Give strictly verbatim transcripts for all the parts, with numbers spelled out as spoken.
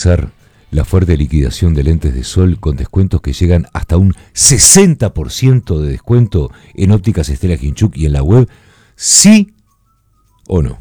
comenzar la fuerte liquidación de lentes de sol con descuentos que llegan hasta un sesenta por ciento de descuento en Ópticas Estela Ginchuk y en la web, ¿sí o no?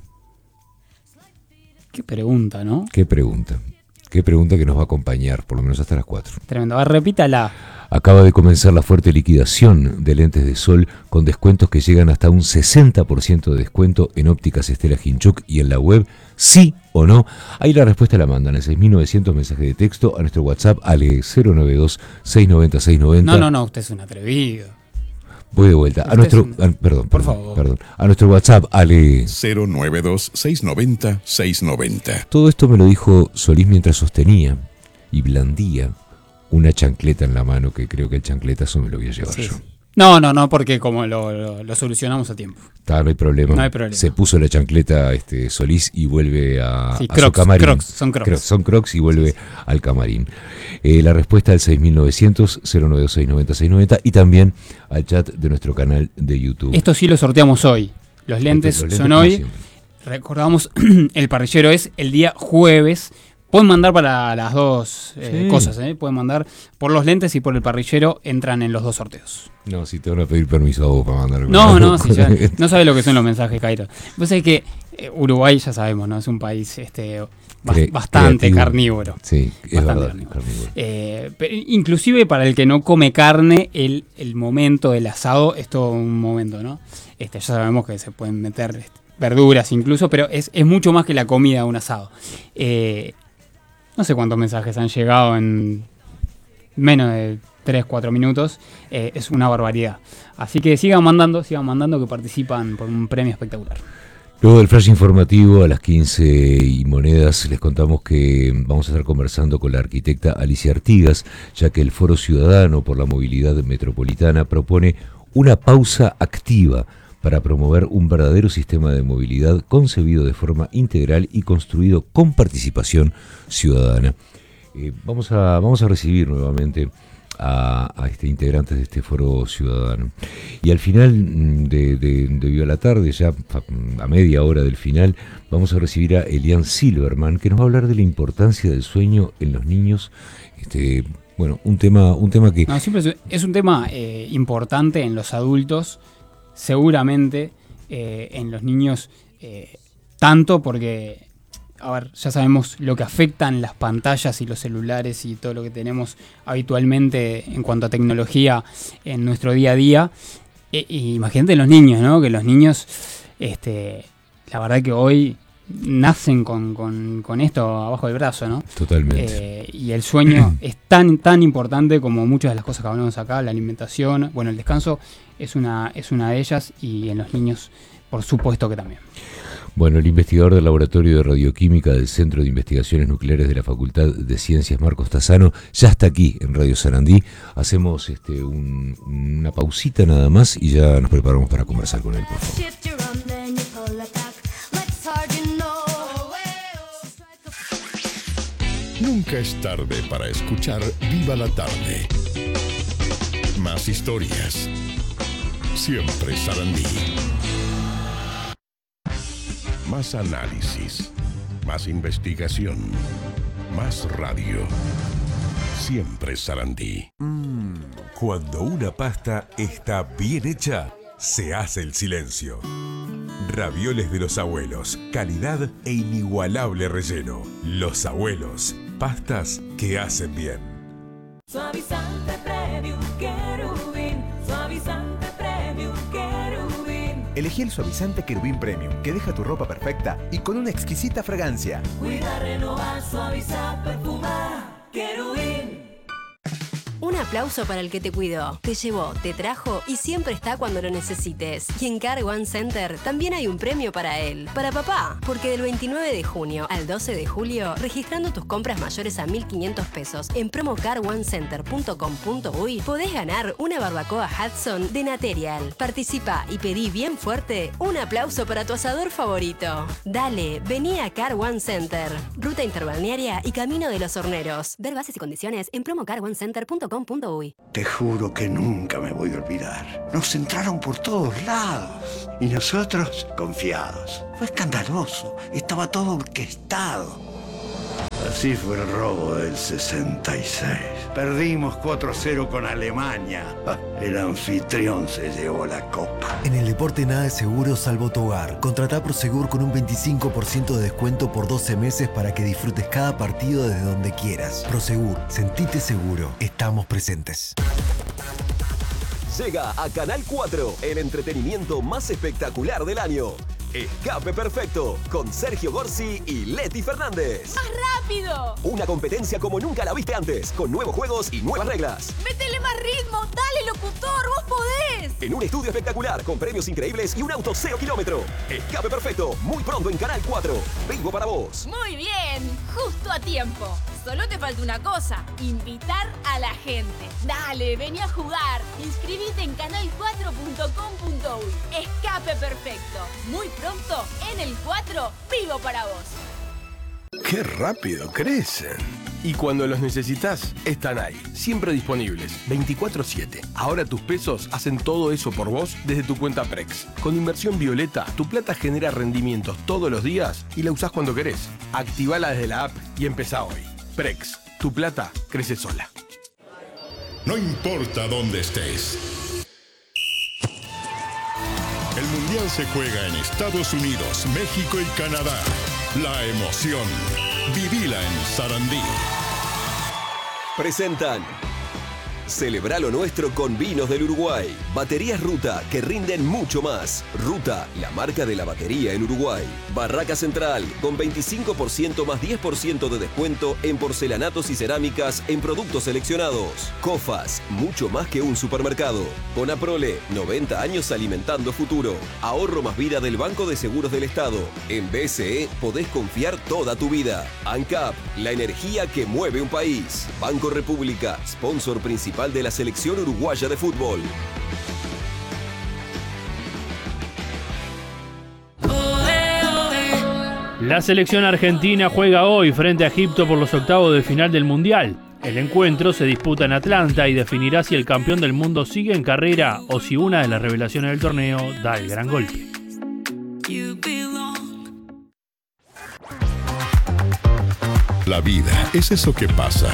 Qué pregunta, ¿no? Qué pregunta. Qué pregunta que nos va a acompañar, por lo menos hasta las cuatro. Tremendo. A ver, repítala. Acaba de comenzar la fuerte liquidación de lentes de sol con descuentos que llegan hasta un sesenta por ciento de descuento en Ópticas Estela Ginchuk y en la web, ¿sí o no? Ahí la respuesta la mandan al seis mil novecientos mensajes de texto, a nuestro WhatsApp, ale cero nueve dos, seis nueve cero, seis nueve cero. No, no, no, usted es un atrevido. Voy de vuelta. A nuestro, un... a, perdón, por perdón, favor. Perdón. A nuestro WhatsApp, ale cero nueve dos, seis nueve cero, seis nueve cero. Todo esto me lo dijo Solís mientras sostenía y blandía una chancleta en la mano, que creo que el chancletazo me lo voy a llevar sí, yo. Sí. No, no, no, porque como lo, lo, lo solucionamos a tiempo. Está, no hay problema. No hay problema. Se puso la chancleta este, Solís y vuelve a, sí, a crocs, su camarín. Crocs, son crocs. Crocs, son crocs y vuelve sí, sí. al camarín. Eh, la respuesta al seis mil novecientos, cero nueve dos, seis nueve cero, seis nueve cero y también al chat de nuestro canal de YouTube. Esto sí lo sorteamos hoy. Los lentes, Los lentes son como hoy. siempre. Recordamos, el parrillero es el día jueves. Pueden mandar para las dos eh, sí. cosas, ¿eh? Pueden mandar por los lentes y por el parrillero, entran en los dos sorteos. No, si te van a pedir permiso a vos para mandar. No, no, si ya, no sabes lo que son los mensajes, Cairo. Vos sabés que eh, Uruguay, ya sabemos, ¿no? Es un país este, Cre- bastante creativo. carnívoro. Sí, es Bastante verdad. carnívoro. carnívoro. Eh, pero inclusive para el que no come carne, el, el momento del asado es todo un momento, ¿no? Este, ya sabemos que se pueden meter este, verduras incluso, pero es, es mucho más que la comida de un asado. Eh, No sé cuántos mensajes han llegado en menos de tres, cuatro minutos. Eh, es una barbaridad. Así que sigan mandando, sigan mandando que participan por un premio espectacular. Luego del flash informativo a las quince y monedas les contamos que vamos a estar conversando con la arquitecta Alicia Artigas, ya que el Foro Ciudadano por la Movilidad Metropolitana propone una pausa activa para promover un verdadero sistema de movilidad concebido de forma integral y construido con participación ciudadana. Eh, vamos, a, vamos a recibir nuevamente a, a este, integrantes de este foro ciudadano. Y al final de, de, de Viva la Tarde, ya a media hora del final, vamos a recibir a Elian Silverman, que nos va a hablar de la importancia del sueño en los niños. Este, bueno, un tema, un tema que... No, siempre es, es un tema eh, importante en los adultos. Seguramente eh, en los niños eh, tanto porque, a ver, ya sabemos lo que afectan las pantallas y los celulares y todo lo que tenemos habitualmente en cuanto a tecnología en nuestro día a día. E, y imagínate los niños, ¿no? Que los niños, este, la verdad que hoy nacen con, con, con esto abajo del brazo, ¿no? Totalmente. Eh, y el sueño es tan, tan importante como muchas de las cosas que hablamos acá, la alimentación, bueno, el descanso es una, es una de ellas y en los niños, por supuesto que también. Bueno, el investigador del Laboratorio de Radioquímica del Centro de Investigaciones Nucleares de la Facultad de Ciencias, Marcos Tassano, ya está aquí en Radio Sarandí. Hacemos este, un, una pausita nada más y ya nos preparamos para conversar con él, por favor. Nunca es tarde para escuchar Viva la Tarde. Más historias. Siempre Sarandí. Más análisis. Más investigación. Más radio. Siempre Sarandí. Mm, cuando una pasta está bien hecha, se hace el silencio. Ravioles de los abuelos, calidad e inigualable relleno. Los abuelos, pastas que hacen bien. Suavizante Premium Querubín, suavizante Premium Querubín. Elegí el suavizante Querubín Premium, que deja tu ropa perfecta y con una exquisita fragancia. Cuida, renovar, suavizar, perfumar, Querubín. Un aplauso para el que te cuidó, te llevó, te trajo y siempre está cuando lo necesites. Y en Car One Center también hay un premio para él, para papá, porque del veintinueve de junio al doce de julio, registrando tus compras mayores a mil quinientos pesos en promo car one center punto com punto uy, podés ganar una barbacoa Hudson de Naterial. Participa y pedí bien fuerte un aplauso para tu asador favorito. Dale, vení a Car One Center, ruta interbalnearia y camino de los horneros. Ver bases y condiciones en promo car one center punto com punto uy. Te juro que nunca me voy a olvidar. Nos entraron por todos lados y nosotros confiados. Fue escandaloso, estaba todo orquestado. Así fue el robo del sesenta y seis. Perdimos cuatro a cero con Alemania. El anfitrión se llevó la copa. En el deporte nada es seguro salvo tu hogar. Contratá Prosegur con un veinticinco por ciento de descuento por doce meses para que disfrutes cada partido desde donde quieras. Prosegur, sentite seguro. Estamos presentes. Llega a Canal cuatro el entretenimiento más espectacular del año. Escape Perfecto, con Sergio Gorsi y Leti Fernández. ¡Más rápido! Una competencia como nunca la viste antes, con nuevos juegos y nuevas reglas. ¡Métele más ritmo! ¡Dale, locutor! ¡Vos podés! En un estudio espectacular, con premios increíbles y un auto cero kilómetro. Escape Perfecto, muy pronto en Canal cuatro. Vivo para vos. Muy bien, justo a tiempo. Solo te falta una cosa, invitar a la gente. Dale, vení a jugar. Inscribite en canal cuatro punto com punto uy. Escape Perfecto. Muy pronto, en el cuatro, vivo para vos. ¡Qué rápido crecen! Y cuando los necesitas, están ahí, siempre disponibles, veinticuatro siete. Ahora tus pesos hacen todo eso por vos desde tu cuenta Prex. Con Inversión Violeta, tu plata genera rendimientos todos los días y la usás cuando querés. Activala desde la app y empezá hoy. Prex, tu plata crece sola. No importa dónde estés. El Mundial se juega en Estados Unidos, México y Canadá. La emoción. Vivila en Sarandí. Presentan Celebra lo nuestro con vinos del Uruguay. Baterías Ruta, que rinden mucho más. Ruta, la marca de la batería en Uruguay. Barraca Central, con veinticinco por ciento más diez por ciento de descuento en porcelanatos y cerámicas en productos seleccionados. Cofas, mucho más que un supermercado. Conaprole, noventa años alimentando futuro. Ahorro más vida del Banco de Seguros del Estado. En B C E podés confiar toda tu vida. ANCAP, la energía que mueve un país. Banco República, sponsor principal de la selección uruguaya de fútbol. La selección argentina juega hoy frente a Egipto por los octavos de final del Mundial. El encuentro se disputa en Atlanta y definirá si el campeón del mundo sigue en carrera o si una de las revelaciones del torneo da el gran golpe. La vida es eso que pasa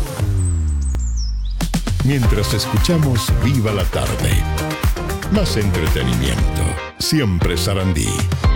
mientras escuchamos Viva la Tarde. Más entretenimiento. Siempre Sarandí.